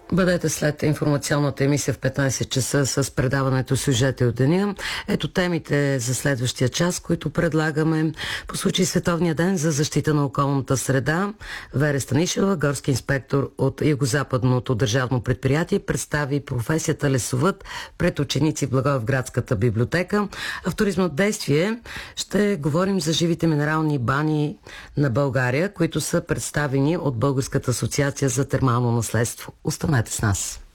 Бъдете след информационната емисия в 15 часа с предаването Сюжети от деня. Ето темите за следващия час, които предлагаме. По случай Световния ден за защита на околната среда, Вера Станишева, горски инспектор от Югозападното държавно предприятие, представи професията лесовъд пред ученици в Благоевградската библиотека. А в Туризма от действие ще говорим за живите минерални бани на България, които са представени от Българската асоциация за термално наследство. Останете с нас.